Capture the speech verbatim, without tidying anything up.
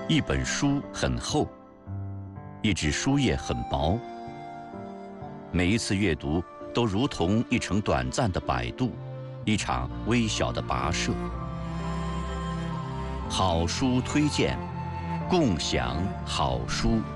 一本书很厚，一纸书页很薄，每一次阅读都如同一程短暂的摆渡，一场微小的跋涉。好书推荐，共享好书。